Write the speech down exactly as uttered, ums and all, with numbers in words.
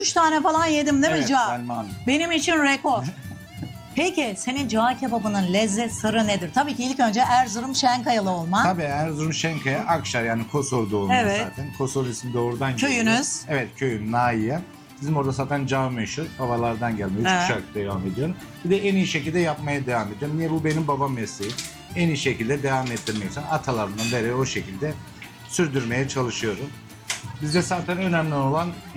Üç tane falan yedim değil mi Evet, cağ? Selma Hanım. Benim için rekor. Peki senin cağ kebabının lezzet sırrı nedir? Tabii ki ilk önce Erzurum Şenkayalı olman. Tabii Erzurum Şenkaya, Akşar yani Kosor doğumlu Evet. zaten. Kosor ismi doğrudan geliyor. Köyünüz? Evet, köyüm Naiye. Bizim orada zaten cağ meşhur. Babalardan gelme. Üç Evet. kuşak devam ediyorum. Bir de en iyi şekilde yapmaya devam ediyorum. Niye? Bu benim babam mesleği. En iyi şekilde devam ettirmek için atalarımdan beri o şekilde sürdürmeye çalışıyorum. Bizde zaten önemli olan